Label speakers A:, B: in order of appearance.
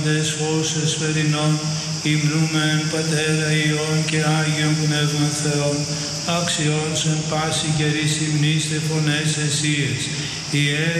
A: Δες φως εσφαιρινών, υμνούμεν Πατέρα Υιόν και Άγιον Πνεύμα Θεόν, άξιον εν πάση καιρής υμνήστε φωνές εσίες,